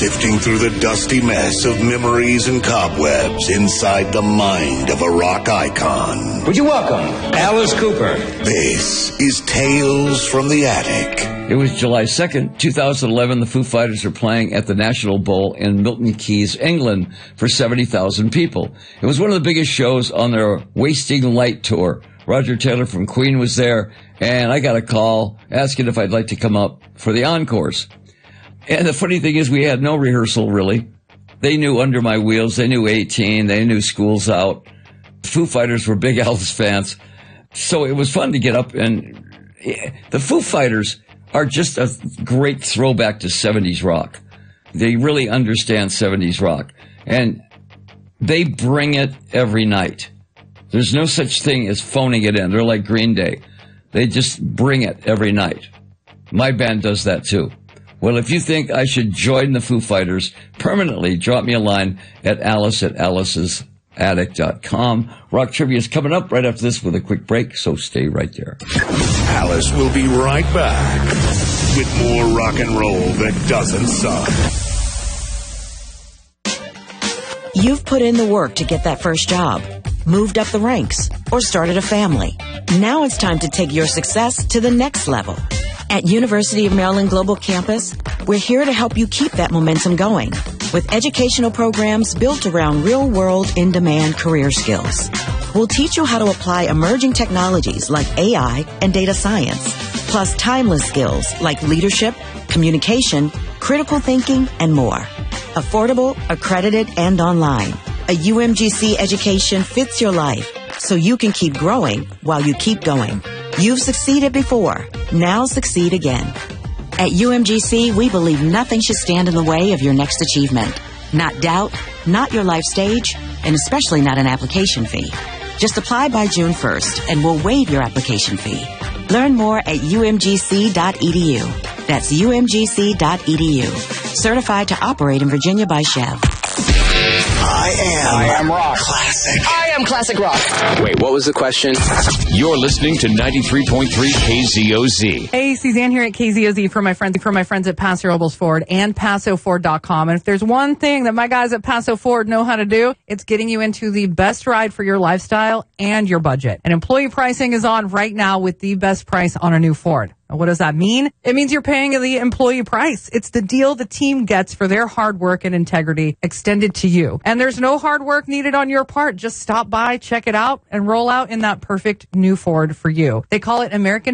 sifting through the dusty mess of memories and cobwebs inside the mind of a rock icon. Would you welcome Alice Cooper? This is Tales from the Attic. It was July 2nd, 2011. The Foo Fighters are playing at the National Bowl in Milton Keynes, England, for 70,000 people. It was one of the biggest shows on their Wasting Light tour. Roger Taylor from Queen was there, and I got a call asking if I'd like to come up for the encores. And the funny thing is, we had no rehearsal, really. They knew Under My Wheels, they knew 18, they knew School's Out. Foo Fighters were big Elvis fans. So it was fun to get up, and the Foo Fighters are just a great throwback to 70s rock. They really understand 70s rock. And they bring it every night. There's no such thing as phoning it in. They're like Green Day. They just bring it every night. My band does that too. Well, if you think I should join the Foo Fighters permanently, drop me a line at alice@alice'sattic.com. Rock Trivia is coming up right after this with a quick break, so stay right there. Alice will be right back with more rock and roll that doesn't suck. You've put in the work to get that first job, moved up the ranks, or started a family. Now it's time to take your success to the next level. At University of Maryland Global Campus, we're here to help you keep that momentum going with educational programs built around real-world, in-demand career skills. We'll teach you how to apply emerging technologies like AI and data science, plus timeless skills like leadership, communication, critical thinking, and more. Affordable, accredited, and online. A UMGC education fits your life so you can keep growing while you keep going. You've succeeded before. Now succeed again. At UMGC, we believe nothing should stand in the way of your next achievement. Not doubt, not your life stage, and especially not an application fee. Just apply by June 1st, and we'll waive your application fee. Learn more at umgc.edu. That's umgc.edu. Certified to operate in Virginia by Chev. I am rock. Classic. I am classic rock. Wait, what was the question? You're listening to 93.3 KZOZ. Hey, Suzanne here at KZOZ for my friends at Paso Robles Ford and PasoFord.com. And if there's one thing that my guys at Paso Ford know how to do, it's getting you into the best ride for your lifestyle and your budget. And employee pricing is on right now with the best price on a new Ford. What does that mean? It means you're paying the employee price. It's the deal the team gets for their hard work and integrity extended to you. And there's no hard work needed on your part. Just stop by, check it out, and roll out in that perfect new Ford for you. They call it American